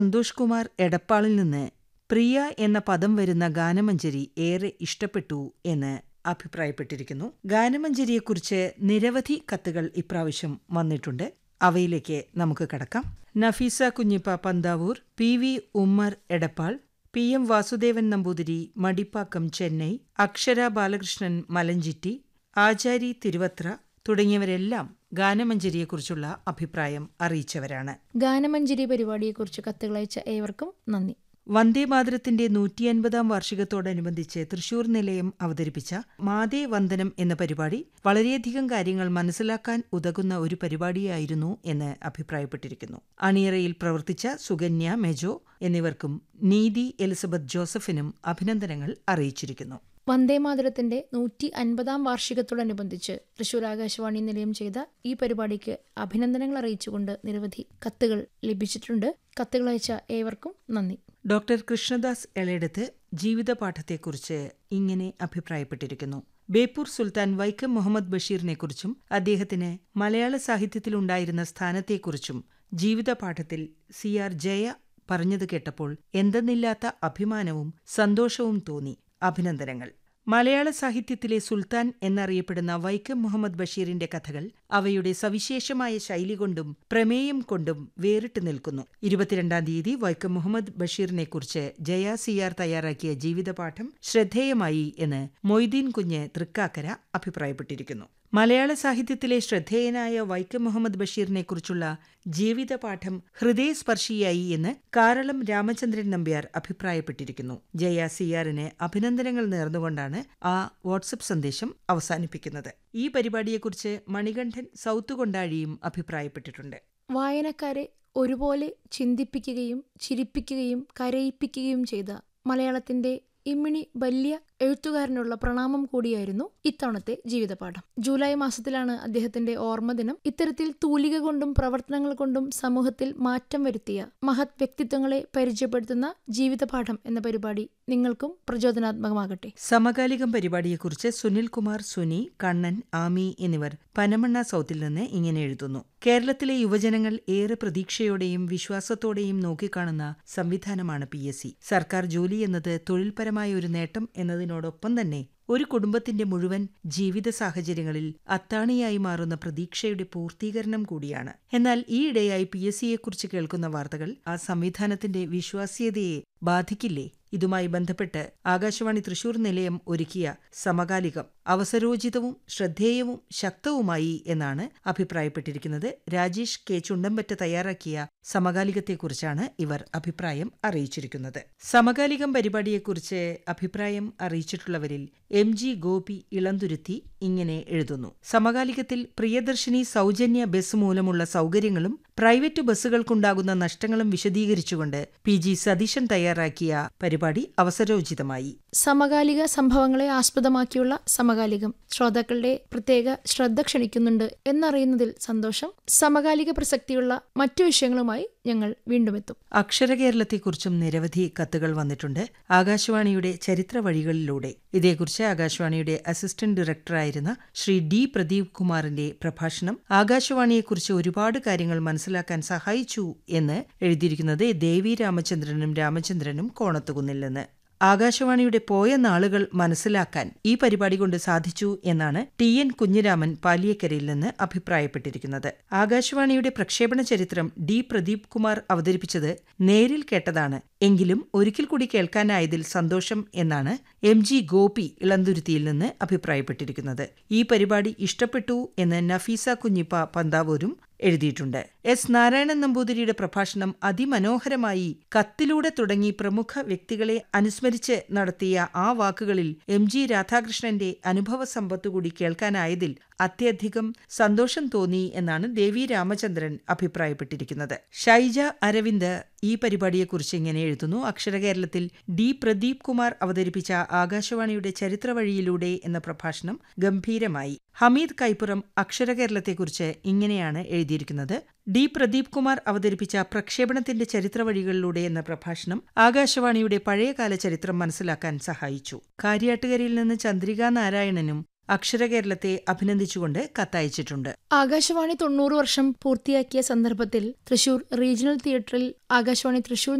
സന്തോഷ് കുമാർ എടപ്പാളിൽ നിന്ന് പ്രിയ എന്ന പദം വരുന്ന ഗാനമഞ്ജരി ഏറെ ഇഷ്ടപ്പെട്ടു എന്ന് അഭിപ്രായപ്പെട്ടിരിക്കുന്നു. ഗാനമഞ്ജരിയെക്കുറിച്ച് നിരവധി കത്തുകൾ ഇപ്രാവശ്യം വന്നിട്ടുണ്ട്. അവയിലേക്ക് നമുക്ക് കടക്കാം. നഫീസ കുഞ്ഞിപ്പ പന്താവൂർ, PV ഉമ്മർ എടപ്പാൾ, PM വാസുദേവൻ നമ്പൂതിരി മടിപ്പാക്കം ചെന്നൈ, അക്ഷര ബാലകൃഷ്ണൻ മലഞ്ചിറ്റി, ആചാരി തിരുവത്ര തുടങ്ങിയവരെല്ലാം ഗാനമഞ്ജരിയെക്കുറിച്ചുള്ള അഭിപ്രായം അറിയിച്ചവരാണ്. ഗാനമഞ്ജരി പരിപാടിയെക്കുറിച്ച് കത്തുകളയച്ച ഏവർക്കും നന്ദി. വന്ദേമാതരത്തിന്റെ 150-ാം വാർഷികത്തോടനുബന്ധിച്ച് തൃശൂർ നിലയം അവതരിപ്പിച്ച മാതേ വന്ദനം എന്ന പരിപാടി വളരെയധികം കാര്യങ്ങൾ മനസ്സിലാക്കാൻ ഉതകുന്ന ഒരു പരിപാടിയായിരുന്നു എന്ന് അഭിപ്രായപ്പെട്ടിരിക്കുന്നു. അണിയറയിൽ പ്രവർത്തിച്ച സുകന്യ മെജോ എന്നിവർക്കും നീതി എലിസബത്ത് ജോസഫിനും അഭിനന്ദനങ്ങൾ അറിയിച്ചിരിക്കുന്നു. വന്ദേമാതരത്തിന്റെ 150-ാം വാർഷികത്തോടനുബന്ധിച്ച് തൃശൂർ ആകാശവാണി നിലയം ചെയ്ത ഈ പരിപാടിക്ക് അഭിനന്ദനങ്ങൾ അറിയിച്ചുകൊണ്ട് നിരവധി കത്തുകൾ ലഭിച്ചിട്ടുണ്ട്. കത്തുകളയച്ച ഏവർക്കും നന്ദി. ഡോക്ടർ കൃഷ്ണദാസ് എളേടത്ത് ജീവിതപാഠത്തെക്കുറിച്ച് ഇങ്ങനെ അഭിപ്രായപ്പെട്ടിരിക്കുന്നു. ബേപ്പൂർ സുൽത്താൻ വൈക്കം മുഹമ്മദ് ബഷീറിനെക്കുറിച്ചും അദ്ദേഹത്തിന് മലയാള സാഹിത്യത്തിലുണ്ടായിരുന്ന സ്ഥാനത്തെക്കുറിച്ചും ജീവിതപാഠത്തിൽ CR ജയ പറഞ്ഞത് കേട്ടപ്പോൾ എന്തെന്നില്ലാത്ത അഭിമാനവും സന്തോഷവും തോന്നി. അഭിനന്ദനങ്ങൾ. മലയാള സാഹിത്യത്തിലെ സുൽത്താൻ എന്നറിയപ്പെടുന്ന വൈക്കം മുഹമ്മദ് ബഷീറിന്റെ കഥകൾ അവയുടെ സവിശേഷമായ ശൈലി കൊണ്ടും പ്രമേയം കൊണ്ടും വേറിട്ട് നിൽക്കുന്നു. 22-ാം തീയതി വൈക്കം മുഹമ്മദ് ബഷീറിനെക്കുറിച്ച് ജയ CR തയ്യാറാക്കിയ ജീവിതപാഠം ശ്രദ്ധേയമായി എന്ന് മൊയ്തീൻ കുഞ്ഞ് തൃക്കാക്കര അഭിപ്രായപ്പെട്ടിരിക്കുന്നു. മലയാള സാഹിത്യത്തിലെ ശ്രദ്ധേയനായ വൈക്കം മുഹമ്മദ് ബഷീറിനെക്കുറിച്ചുള്ള ജീവിതപാഠം ഹൃദയസ്പർശിയായി എന്ന് കാരളം രാമചന്ദ്രൻ നമ്പ്യാർ അഭിപ്രായപ്പെട്ടിരിക്കുന്നു. ജയ CRന് അഭിനന്ദനങ്ങൾ നേർന്നുകൊണ്ടാണ് ആ വാട്സപ്പ് സന്ദേശം അവസാനിപ്പിക്കുന്നത്. ഈ പരിപാടിയെക്കുറിച്ച് മണികണ്ഠൻ സൗത്ത് കൊണ്ടാഴിയും അഭിപ്രായപ്പെട്ടിട്ടുണ്ട്. വായനക്കാരെ ഒരുപോലെ ചിന്തിപ്പിക്കുകയും ചിരിപ്പിക്കുകയും കരയിപ്പിക്കുകയും ചെയ്ത മലയാളത്തിന്റെ ഇമ്മിണി വലിയ എഴുത്തുകാരനുള്ള പ്രണാമം കൂടിയായിരുന്നു ഇത്തവണത്തെ ജീവിതപാഠം. ജൂലൈ മാസത്തിലാണ് അദ്ദേഹത്തിന്റെ ഓർമ്മദിനം. ഇത്തരത്തിൽ തൂലിക കൊണ്ടും പ്രവർത്തനങ്ങൾ കൊണ്ടും സമൂഹത്തിൽ മാറ്റം വരുത്തിയ മഹത് വ്യക്തിത്വങ്ങളെ പരിചയപ്പെടുത്തുന്ന ജീവിതപാഠം എന്ന പരിപാടി നിങ്ങൾക്കും പ്രചോദനാത്മകമാകട്ടെ. സമകാലികം പരിപാടിയെക്കുറിച്ച് സുനിൽ കുമാർ, സുനി, കണ്ണൻ, ആമി എന്നിവർ പനമണ്ണ സൗത്തിൽ നിന്ന് ഇങ്ങനെ എഴുതുന്നു. കേരളത്തിലെ യുവജനങ്ങൾ ഏറെ പ്രതീക്ഷയോടെയും വിശ്വാസത്തോടെയും നോക്കിക്കാണുന്ന സംവിധാനമാണ് PSC. സർക്കാർ ജോലി എന്നത് തൊഴിൽപരമായ ഒരു നേട്ടം എന്നതിനോടൊപ്പം തന്നെ ഒരു കുടുംബത്തിന്റെ മുഴുവൻ ജീവിത സാഹചര്യങ്ങളിൽ അത്താണിയായി മാറുന്ന പ്രതീക്ഷയുടെ പൂർത്തീകരണം കൂടിയാണ്. എന്നാൽ ഈയിടെയായി PSCയെക്കുറിച്ച് കേൾക്കുന്ന വാർത്തകൾ ആ സംവിധാനത്തിന്റെ വിശ്വാസ്യതയെ ബാധിക്കില്ലേ? ഇതുമായി ബന്ധപ്പെട്ട് ആകാശവാണി തൃശൂർ നിലയം ഒരുക്കിയ സമകാലികം അവസരോചിതവും ശ്രദ്ധേയവും ശക്തവുമായി എന്നാണ് അഭിപ്രായപ്പെട്ടിരിക്കുന്നത്. രാജേഷ് K. ചുണ്ടമ്പറ്റ തയ്യാറാക്കിയ സമകാലികത്തെക്കുറിച്ചാണ് ഇവർ അഭിപ്രായം അറിയിച്ചിരിക്കുന്നത്. സമകാലികം പരിപാടിയെക്കുറിച്ച് അഭിപ്രായം അറിയിച്ചിട്ടുള്ളവരിൽ MG ഗോപി ഇളന്തുരുത്തി ഇങ്ങനെ എഴുതുന്നു. സമകാലികത്തിൽ പ്രിയദർശിനി സൗജന്യ ബസ് മൂലമുള്ള സൗകര്യങ്ങളും പ്രൈവറ്റ് ബസ്സുകൾക്കുണ്ടാകുന്ന നഷ്ടങ്ങളും വിശദീകരിച്ചുകൊണ്ട് PG സതീശൻ തയ്യാറാക്കിയ പരിപാടി അവസരോചിതമായി. സമകാലിക സംഭവങ്ങളെ ആസ്പദമാക്കിയുള്ള സമകാലികം ശ്രോതാക്കളുടെ പ്രത്യേക ശ്രദ്ധ ക്ഷണിക്കുന്നുണ്ട് എന്നറിയുന്നതിൽ സന്തോഷം. സമകാലിക പ്രസക്തിയുള്ള മറ്റു വിഷയങ്ങളുമായി ഞങ്ങൾ വീണ്ടും എത്തും. അക്ഷരകേരളത്തെക്കുറിച്ചും നിരവധി കത്തുകൾ വന്നിട്ടുണ്ട്. ആകാശവാണിയുടെ ചരിത്ര വഴികളിലൂടെ ഇതേക്കുറിച്ച് ആകാശവാണിയുടെ അസിസ്റ്റന്റ് ഡയറക്ടറായിരുന്ന ശ്രീ D. പ്രദീപ് കുമാറിന്റെ പ്രഭാഷണം ആകാശവാണിയെക്കുറിച്ച് ഒരുപാട് കാര്യങ്ങൾ മനസ്സിലാക്കാൻ സഹായിച്ചു എന്ന് എഴുതിയിരിക്കുന്നത് ദേവി രാമചന്ദ്രനും കോണത്തുകുന്നിൽ നിന്ന്. ആകാശവാണിയുടെ പോയ നാളുകൾ മനസ്സിലാക്കാൻ ഈ പരിപാടി കൊണ്ട് സാധിച്ചു എന്നാണ് TN കുഞ്ഞിരാമൻ പാലിയക്കരയിൽ നിന്ന് അഭിപ്രായപ്പെട്ടിരിക്കുന്നത്. ആകാശവാണിയുടെ പ്രക്ഷേപണ ചരിത്രം D. പ്രദീപ് കുമാർ അവതരിപ്പിച്ചത് നേരിൽ കേട്ടതാണ്. എങ്കിലും ഒരിക്കൽ കൂടി കേൾക്കാനായതിൽ സന്തോഷം എന്നാണ് MG ഗോപി ഇളന്തുരുത്തിയിൽ നിന്ന് അഭിപ്രായപ്പെട്ടിരിക്കുന്നത്. ഈ പരിപാടി ഇഷ്ടപ്പെട്ടു എന്ന് നഫീസ കുഞ്ഞിപ്പ പന്താവൂരും എഴുതിയിട്ടുണ്ട്. S. നാരായണൻ നമ്പൂതിരിയുടെ പ്രഭാഷണം അതിമനോഹരമായി കത്തിലൂടെ തുടങ്ങി പ്രമുഖ വ്യക്തികളെ അനുസ്മരിച്ച് നടത്തിയ ആ വാക്കുകളിൽ MG രാധാകൃഷ്ണന്റെ അനുഭവ സമ്പത്തുകൂടി കേൾക്കാനായതിൽ അത്യധികം സന്തോഷം തോന്നി എന്നാണ് ദേവി രാമചന്ദ്രൻ അഭിപ്രായപ്പെട്ടിരിക്കുന്നത്. ഷൈജ അരവിന്ദ് ഈ പരിപാടിയെക്കുറിച്ച് ഇങ്ങനെ എഴുതുന്നു. അക്ഷരകേരളത്തിൽ D. പ്രദീപ് കുമാർ അവതരിപ്പിച്ച ആകാശവാണിയുടെ ചരിത്രവഴിയിലൂടെ എന്ന പ്രഭാഷണം ഗംഭീരമായി. ഹമീദ് കൈപ്പുറം അക്ഷരകേരളത്തെക്കുറിച്ച് ഇങ്ങനെയാണ് എഴുതിയിരിക്കുന്നത്. D. പ്രദീപ് കുമാർ അവതരിപ്പിച്ച പ്രക്ഷേപണത്തിന്റെ ചരിത്രവഴികളിലൂടെ എന്ന പ്രഭാഷണം ആകാശവാണിയുടെ പഴയകാല ചരിത്രം മനസ്സിലാക്കാൻ സഹായിച്ചു. കാര്യാട്ടുകരയിൽ നിന്ന് ചന്ദ്രിക നാരായണനും അക്ഷരകേരളത്തെ അഭിനന്ദിച്ചുകൊണ്ട് കത്തയച്ചിട്ടുണ്ട്. ആകാശവാണി 90 വർഷം പൂർത്തിയാക്കിയ സന്ദർഭത്തിൽ തൃശൂർ റീജിയണൽ തിയേറ്ററിൽ ആകാശവാണി തൃശൂർ